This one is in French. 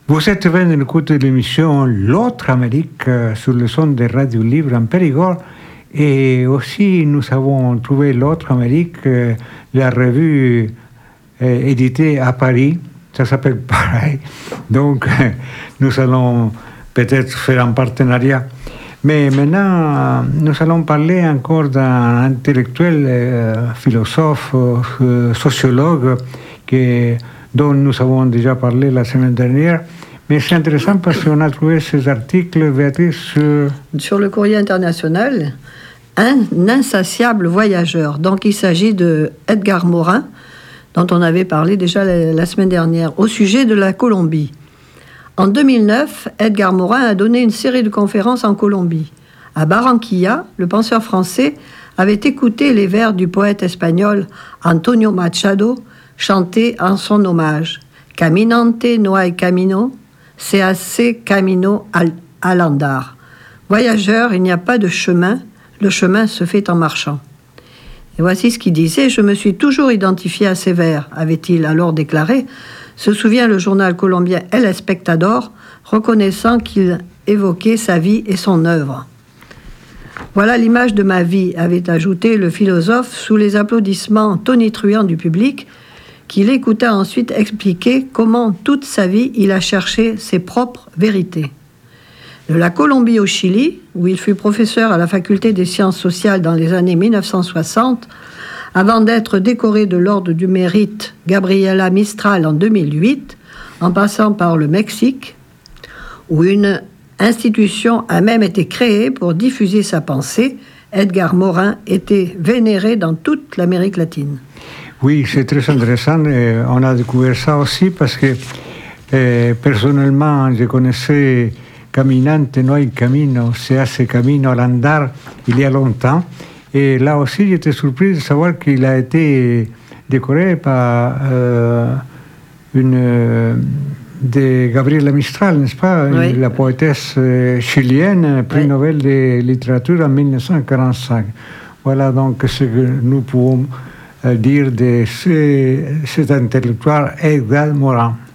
Vous êtes venu d'écouter l'émission L'autre Amérique sur le son de Radio Libre en Périgord. Et aussi, nous avons trouvé L'autre Amérique, la revue éditée à Paris. Ça s'appelle pareil. Donc, nous allons peut-être faire un partenariat. Mais maintenant, nous allons parler encore d'un intellectuel, philosophe, sociologue, dont nous avons déjà parlé la semaine dernière. Mais c'est intéressant parce qu'on a trouvé ces articles, Béatrice, sur le Courrier international, un insatiable voyageur. Donc il s'agit de Edgar Morin, dont on avait parlé déjà la semaine dernière, au sujet de la Colombie. En 2009, Edgar Morin a donné une série de conférences en Colombie. À Barranquilla, le penseur français avait écouté les vers du poète espagnol Antonio Machado chantés en son hommage. Caminante no hay camino, se hace camino al andar. Voyageur, il n'y a pas de chemin, le chemin se fait en marchant. Et voici ce qu'il disait: je me suis toujours identifié à ces vers, avait-il alors déclaré. Se souvient le journal colombien El Espectador, reconnaissant qu'il évoquait sa vie et son œuvre. Voilà l'image de ma vie, avait ajouté le philosophe sous les applaudissements tonitruants du public, qui l'écouta ensuite expliquer comment toute sa vie il a cherché ses propres vérités. De la Colombie au Chili, où il fut professeur à la faculté des sciences sociales dans les années 1960, avant d'être décoré de l'ordre du mérite Gabriela Mistral en 2008, en passant par le Mexique, où une institution a même été créée pour diffuser sa pensée, Edgar Morin était vénéré dans toute l'Amérique latine. Oui, c'est très intéressant. On a découvert ça aussi parce que personnellement, je connaissais Caminante no hay camino, se hace camino al andar il y a longtemps. Et là aussi, j'étais surpris de savoir qu'il a été décoré par de Gabriela Mistral, n'est-ce pas? Oui. La poétesse chilienne, prix Nobel de littérature en 1945. Voilà donc ce que nous pouvons dire de cet intellectuel Edgar Morin.